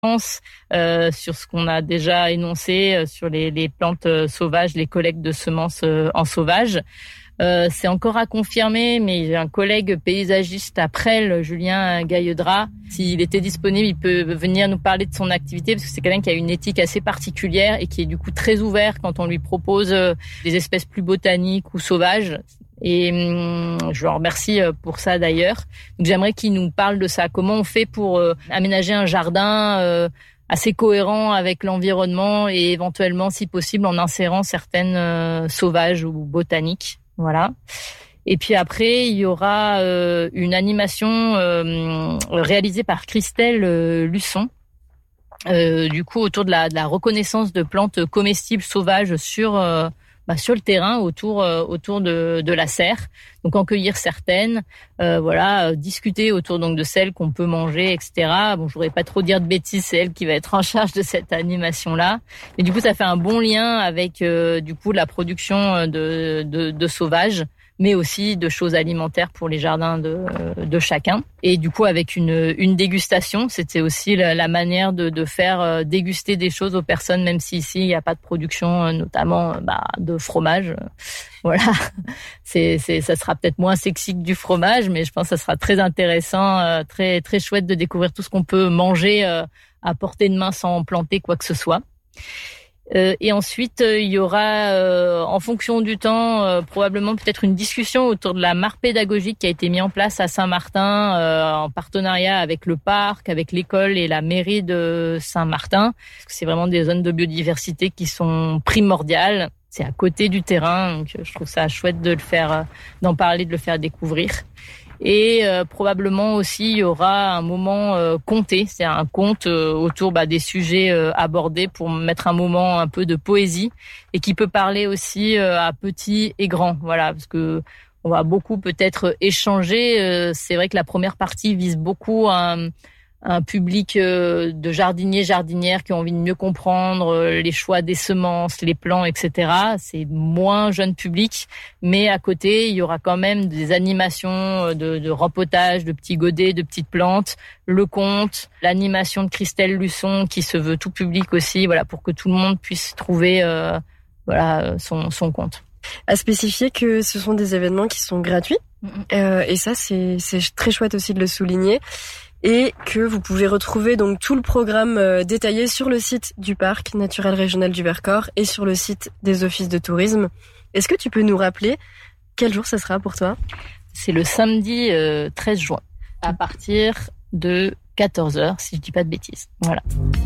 sur ce qu'on a déjà énoncé sur les plantes sauvages, les collectes de semences en sauvage. C'est encore à confirmer, mais j'ai un collègue paysagiste à Presles, Julien Gailledra. S'il était disponible, il peut venir nous parler de son activité, parce que c'est quelqu'un qui a une éthique assez particulière et qui est du coup très ouvert quand on lui propose des espèces plus botaniques ou sauvages. Et je le remercie pour ça d'ailleurs. Donc j'aimerais qu'il nous parle de ça. Comment on fait pour aménager un jardin assez cohérent avec l'environnement et éventuellement, si possible, en insérant certaines sauvages ou botaniques. Voilà. Et puis après, il y aura une animation réalisée par Christelle Luçon, du coup autour de la reconnaissance de plantes comestibles sauvages sur le terrain autour de la serre. Donc en cueillir certaines, discuter autour donc de celles qu'on peut manger, etc. Bon, je voudrais pas trop dire de bêtises, c'est elle qui va être en charge de cette animation-là. Mais du coup, ça fait un bon lien avec la production de sauvages, mais aussi de choses alimentaires pour les jardins de chacun. Et du coup, avec une dégustation, c'était aussi la manière de faire déguster des choses aux personnes, même si ici il n'y a pas de production, notamment de fromage. Voilà, ça sera peut-être moins sexy que du fromage, mais je pense que ça sera très intéressant, très très chouette de découvrir tout ce qu'on peut manger à portée de main sans planter quoi que ce soit. Et ensuite, il y aura, en fonction du temps, probablement peut-être une discussion autour de la mare pédagogique qui a été mise en place à Saint-Martin en partenariat avec le parc, avec l'école et la mairie de Saint-Martin. Parce que c'est vraiment des zones de biodiversité qui sont primordiales. C'est à côté du terrain, donc je trouve ça chouette de le faire, d'en parler, de le faire découvrir. Et probablement aussi il y aura un moment conté, c'est un conte autour des sujets abordés pour mettre un moment un peu de poésie et qui peut parler aussi à petits et grands. Voilà, parce que on va beaucoup peut-être échanger. C'est vrai que la première partie vise beaucoup un public de jardiniers, jardinières qui ont envie de mieux comprendre les choix des semences, les plants, etc. C'est moins jeune public, mais à côté, il y aura quand même des animations de rempotage, de petits godets, de petites plantes, le conte, l'animation de Christelle Luçon qui se veut tout public aussi, voilà, pour que tout le monde puisse trouver son compte. À spécifier que ce sont des événements qui sont gratuits, et ça c'est très chouette aussi de le souligner. Et que vous pouvez retrouver donc tout le programme détaillé sur le site du parc naturel régional du Vercors et sur le site des offices de tourisme. Est-ce que tu peux nous rappeler quel jour ça sera pour toi ? C'est le samedi 13 juin à partir de 14h, si je dis pas de bêtises. Voilà.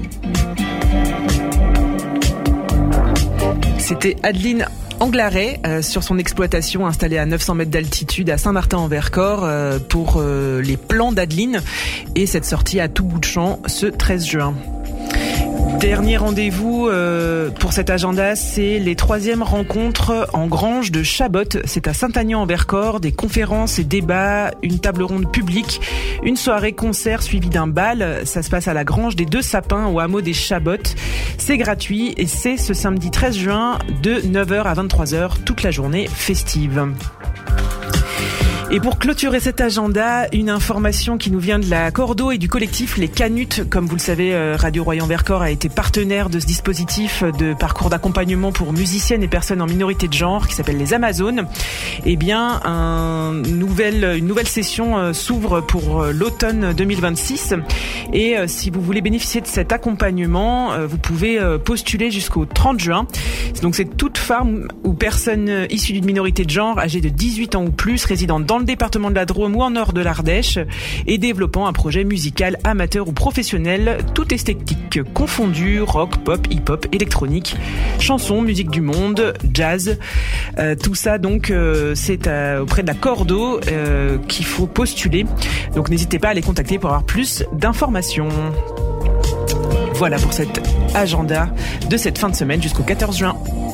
C'était Adeline Anglaret sur son exploitation installée à 900 mètres d'altitude à Saint-Martin-en-Vercors pour les plans d'Adeline et cette sortie à tout bout de champ ce 13 juin. Dernier rendez-vous pour cet agenda, c'est les 3e rencontres en grange de Chabot. C'est à Saint-Aignan-en-Vercors, des conférences et débats, une table ronde publique, une soirée concert suivie d'un bal. Ça se passe à la grange des 2 Sapins au hameau des Chabots. C'est gratuit et c'est ce samedi 13 juin de 9h à 23h, toute la journée festive. Et pour clôturer cet agenda, une information qui nous vient de la Cordo et du collectif Les Canutes. Comme vous le savez, Radio Royan-Vercors a été partenaire de ce dispositif de parcours d'accompagnement pour musiciennes et personnes en minorité de genre qui s'appelle les Amazones. Eh bien, une nouvelle session s'ouvre pour l'automne 2026. Et si vous voulez bénéficier de cet accompagnement, vous pouvez postuler jusqu'au 30 juin. Donc c'est toute femme ou personne issue d'une minorité de genre âgée de 18 ans ou plus, résidant dans le département de la Drôme ou en nord de l'Ardèche et développant un projet musical amateur ou professionnel, toute esthétique confondue, rock, pop, hip-hop, électronique, chansons, musique du monde, jazz, tout ça donc c'est auprès de la Cordo qu'il faut postuler. Donc n'hésitez pas à les contacter pour avoir plus d'informations. Voilà pour cet agenda de cette fin de semaine jusqu'au 14 juin.